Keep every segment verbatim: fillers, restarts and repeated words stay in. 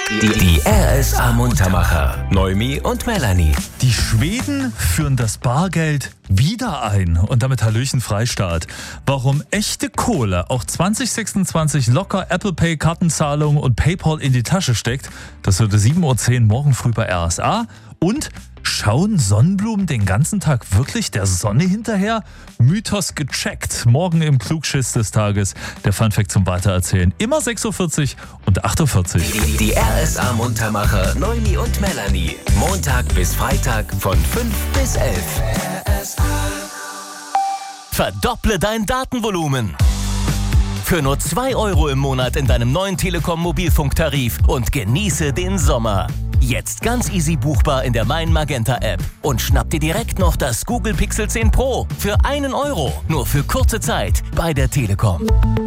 Die, die R S A-Muntermacher. Noemi und Melanie. Die Schweden führen das Bargeld wieder ein. Und damit Hallöchen Freistaat. Warum echte Kohle auch zwanzig sechsundzwanzig locker Apple Pay, Kartenzahlung und PayPal in die Tasche steckt, das wird sieben Uhr zehn morgen früh bei R S A. Und schauen Sonnenblumen den ganzen Tag wirklich der Sonne hinterher? Mythos gecheckt. Morgen im Klugschiss des Tages. Der Funfact zum Weitererzählen. Immer sechs Uhr vierzig und acht Uhr vierzig. Die, die R S A-Muntermacher Noemi und Melanie. Montag bis Freitag von fünf bis elf. R S A. Verdopple dein Datenvolumen. Für nur zwei Euro im Monat in deinem neuen Telekom-Mobilfunktarif und genieße den Sommer. Jetzt ganz easy buchbar in der Mein Magenta App. Und schnapp dir direkt noch das Google Pixel zehn Pro für einen Euro. Nur für kurze Zeit bei der Telekom.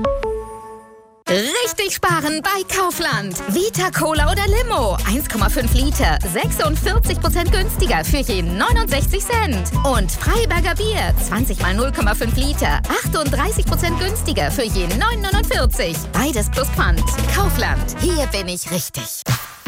Richtig sparen bei Kaufland. Vita Cola oder Limo. eins Komma fünf Liter. sechsundvierzig Prozent günstiger für je neunundsechzig Cent. Und Freiberger Bier. zwanzig mal null Komma fünf Liter. achtunddreißig Prozent günstiger für je neun neunundvierzig. Beides plus Pfand. Kaufland. Hier bin ich richtig.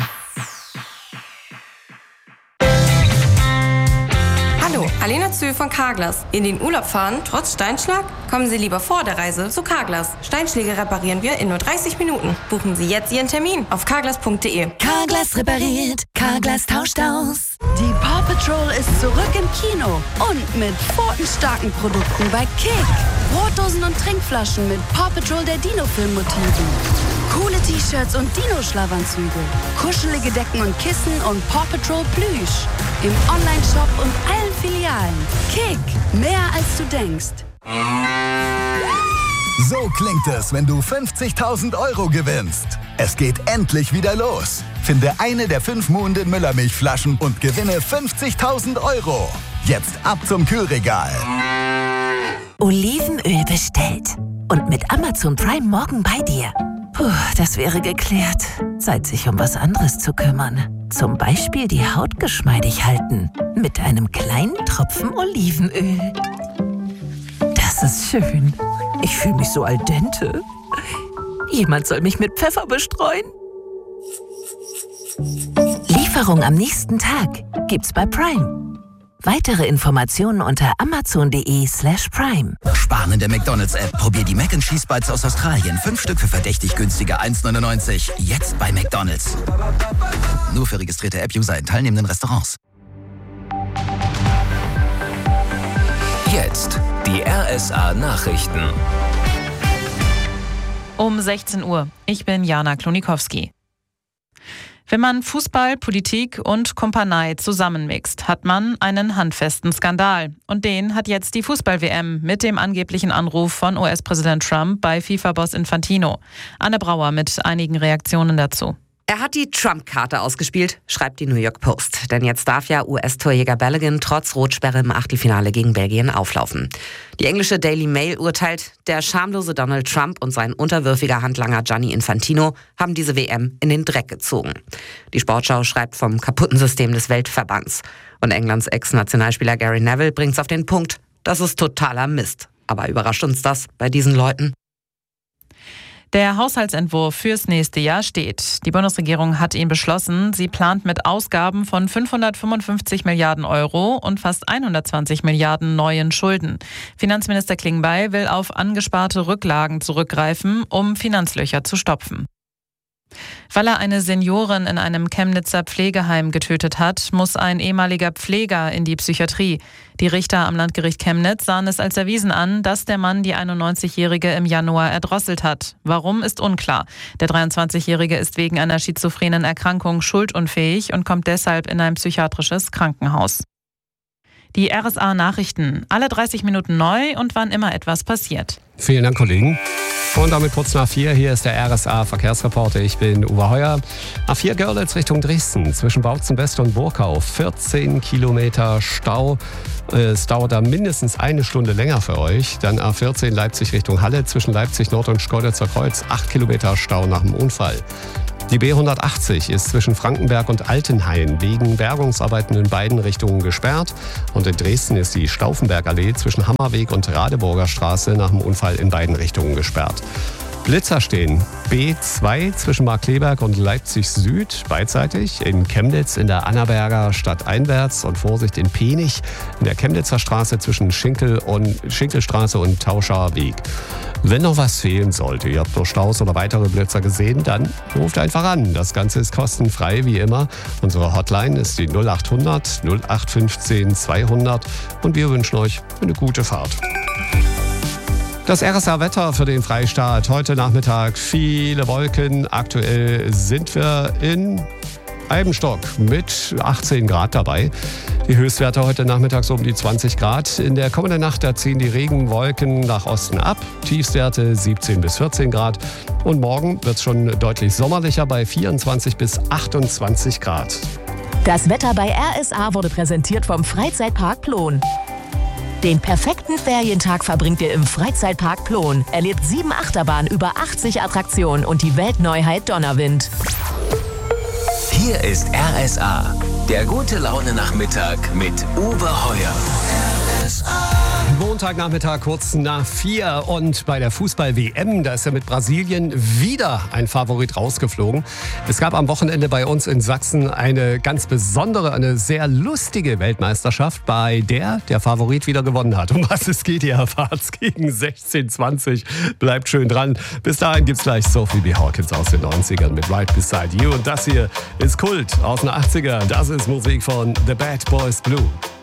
Hallo, Alena Zö von Carglass. In den Urlaub fahren, trotz Steinschlag? Kommen Sie lieber vor der Reise zu Carglass. Steinschläge reparieren wir in nur dreißig Minuten. Buchen Sie jetzt Ihren Termin auf carglass punkt de. Carglass repariert, Carglass tauscht aus. Die Paw Patrol ist zurück im Kino und mit pfotenstarken Produkten bei Kick. Brotdosen und Trinkflaschen mit Paw Patrol der Dino-Film-Motiven. Coole T-Shirts und Dino-Schlafanzüge. Kuschelige Decken und Kissen und Paw Patrol Plüsch. Im Online-Shop und allen Filialen. Kick, mehr als du denkst. So klingt es, wenn du fünfzigtausend Euro gewinnst. Es geht endlich wieder los. Finde eine der fünf Muhnden Müllermilchflaschen und gewinne fünfzigtausend Euro. Jetzt ab zum Kühlregal. Olivenöl bestellt. Und mit Amazon Prime morgen bei dir. Puh, das wäre geklärt. Zeit, sich um was anderes zu kümmern. Zum Beispiel die Haut geschmeidig halten. Mit einem kleinen Tropfen Olivenöl. Das ist schön. Ich fühle mich so al dente. Jemand soll mich mit Pfeffer bestreuen. Lieferung am nächsten Tag gibt's bei Prime. Weitere Informationen unter amazon.de slash prime. Sparen in der McDonalds-App. Probier die Mac and Cheese Bites aus Australien. Fünf Stück für verdächtig günstige eins neunundneunzig. Jetzt bei McDonalds. Nur für registrierte App-User in teilnehmenden Restaurants. Jetzt die R S A-Nachrichten. Um sechzehn Uhr. Ich bin Jana Klonikowski. Wenn man Fußball, Politik und Kumpanei zusammenmixt, hat man einen handfesten Skandal. Und den hat jetzt die Fußball-W M mit dem angeblichen Anruf von U S-Präsident Trump bei FIFA-Boss Infantino. Anne Brauer mit einigen Reaktionen dazu. Er hat die Trump-Karte ausgespielt, schreibt die New York Post. Denn jetzt darf ja U S-Torjäger Balogun trotz Rotsperre im Achtelfinale gegen Belgien auflaufen. Die englische Daily Mail urteilt, der schamlose Donald Trump und sein unterwürfiger Handlanger Gianni Infantino haben diese W M in den Dreck gezogen. Die Sportschau schreibt vom kaputten System des Weltverbands. Und Englands Ex-Nationalspieler Gary Neville bringt's auf den Punkt, das ist totaler Mist. Aber überrascht uns das bei diesen Leuten? Der Haushaltsentwurf fürs nächste Jahr steht. Die Bundesregierung hat ihn beschlossen. Sie plant mit Ausgaben von fünfhundertfünfundfünfzig Milliarden Euro und fast hundertzwanzig Milliarden neuen Schulden. Finanzminister Klingbeil will auf angesparte Rücklagen zurückgreifen, um Finanzlöcher zu stopfen. Weil er eine Seniorin in einem Chemnitzer Pflegeheim getötet hat, muss ein ehemaliger Pfleger in die Psychiatrie. Die Richter am Landgericht Chemnitz sahen es als erwiesen an, dass der Mann die einundneunzigjährige im Januar erdrosselt hat. Warum, ist unklar. Der dreiundzwanzigjährige ist wegen einer schizophrenen Erkrankung schuldunfähig und kommt deshalb in ein psychiatrisches Krankenhaus. Die R S A-Nachrichten. Alle dreißig Minuten neu und wann immer etwas passiert. Vielen Dank, Kollegen. Und damit kurz nach vier, hier ist der R S A-Verkehrsreporter. Ich bin Uwe Heuer. A vier Görlitz Richtung Dresden, zwischen Bautzen West und Burkau. vierzehn Kilometer Stau. Es dauert da mindestens eine Stunde länger für euch. Dann A vierzehn Leipzig Richtung Halle, zwischen Leipzig Nord und Schkeuditzer Kreuz. acht Kilometer Stau nach dem Unfall. Die B hundertachtzig ist zwischen Frankenberg und Altenhain wegen Bergungsarbeiten in beiden Richtungen gesperrt. Und in Dresden ist die Stauffenbergallee zwischen Hammerweg und Radeburger Straße nach dem Unfall in beiden Richtungen gesperrt. Blitzer stehen. B zwei zwischen Markkleeberg und Leipzig Süd, beidseitig. In Chemnitz in der Annaberger Stadt einwärts und Vorsicht in Penich in der Chemnitzer Straße zwischen Schinkel und, Schinkelstraße und Tauscher Weg. Wenn noch was fehlen sollte, ihr habt noch Staus oder weitere Blitzer gesehen, dann ruft einfach an. Das Ganze ist kostenfrei wie immer. Unsere Hotline ist die null acht hundert null acht fünfzehn zweihundert und wir wünschen euch eine gute Fahrt. Das R S A-Wetter für den Freistaat. Heute Nachmittag viele Wolken. Aktuell sind wir in Eibenstock mit achtzehn Grad dabei. Die Höchstwerte heute Nachmittag so um die zwanzig Grad. In der kommenden Nacht da ziehen die Regenwolken nach Osten ab. Tiefstwerte siebzehn bis vierzehn Grad. Und morgen wird es schon deutlich sommerlicher bei vierundzwanzig bis achtundzwanzig Grad. Das Wetter bei R S A wurde präsentiert vom Freizeitpark Plon. Den perfekten Ferientag verbringt ihr im Freizeitpark Plon. Erlebt sieben Achterbahnen, über achtzig Attraktionen und die Weltneuheit Donnerwind. Hier ist R S A, der gute Laune-Nachmittag mit Uwe Heuer. R S A. Montagnachmittag kurz nach vier und bei der Fußball-W M, da ist ja mit Brasilien wieder ein Favorit rausgeflogen. Es gab am Wochenende bei uns in Sachsen eine ganz besondere, eine sehr lustige Weltmeisterschaft, bei der der Favorit wieder gewonnen hat. Um was es geht, ihr erfahrt's gegen sechzehn zwanzig. Bleibt schön dran. Bis dahin gibt's gleich Sophie B. Hawkins aus den neunzigern mit Right Beside You. Und das hier ist Kult aus den achtzigern. Das ist Musik von The Bad Boys Blue.